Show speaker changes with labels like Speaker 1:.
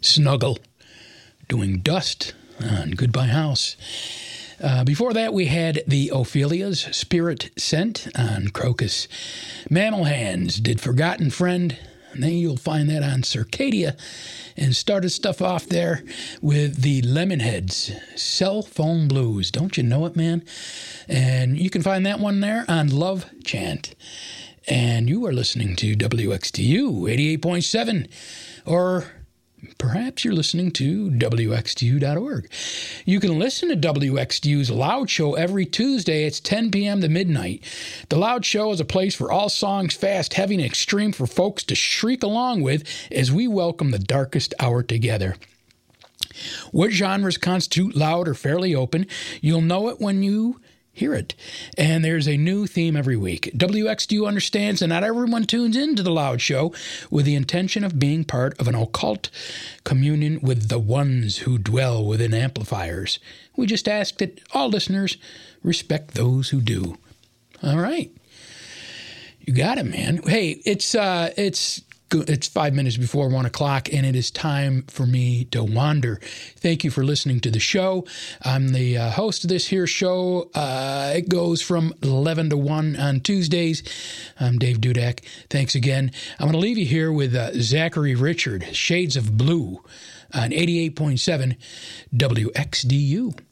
Speaker 1: Snuggle doing Dust on Goodbye House. Before that, we had the Ophelia's Spirit Scent on Crocus. Mammal Hands did Forgotten Friend. And then you'll find that on Circadia. And started stuff off there with the Lemonheads, Cell Phone Blues. Don't you know it, man? And you can find that one there on Love Chant. And you are listening to WXTU 88.7, or perhaps you're listening to WXTU.org. You can listen to WXTU's Loud Show every Tuesday. It's 10 p.m. to midnight. The Loud Show is a place for all songs fast, heavy, and extreme for folks to shriek along with as we welcome the darkest hour together. What genres constitute loud or fairly open? You'll know it when you hear it. And there's a new theme every week. WXTU understands that not everyone tunes into the Loud Show with the intention of being part of an occult communion with the ones who dwell within amplifiers. We just ask that all listeners respect those who do. All right. You got it, man. Hey, it's 5 minutes before 1 o'clock, and it is time for me to wander. Thank you for listening to the show. I'm the host of this here show. It goes from 11 to 1 on Tuesdays. I'm Dave Dudak. Thanks again. I'm going to leave you here with Zachary Richard, Shades of Blue, on 88.7 WXDU.